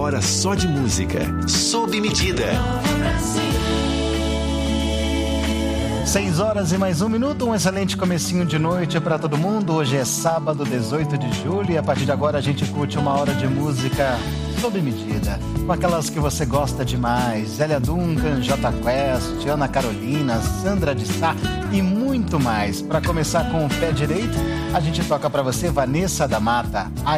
hora só de música. Sob medida. 6 horas e mais 1 minuto, um excelente comecinho de noite para todo mundo. Hoje é sábado, 18 de julho, e a partir de agora a gente curte uma hora de música sob medida, com aquelas que você gosta demais: Zélia Duncan, Jota Quest, Ana Carolina, Sandra de Sá e muito mais. Para começar com o pé direito, a gente toca para você Vanessa da Mata,